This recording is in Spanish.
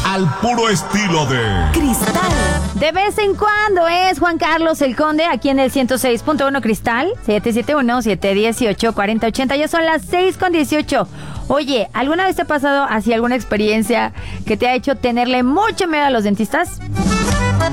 al puro estilo de Cristal. De vez en cuando es Juan Carlos el Conde, aquí en el 106.1 Cristal, 771-718-4080. Ya son las 6:18. Oye, ¿alguna vez te ha pasado así alguna experiencia que te ha hecho tenerle mucho miedo a los dentistas?